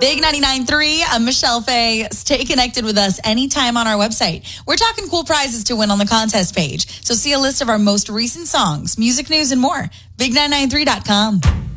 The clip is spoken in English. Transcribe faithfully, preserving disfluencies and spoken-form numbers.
Big ninety-nine point three, I'm Michelle Fay. Stay connected with us anytime on our website. We're talking cool prizes to win on the contest page. So see a list of our most recent songs, music news, and more. big nine nine three dot com.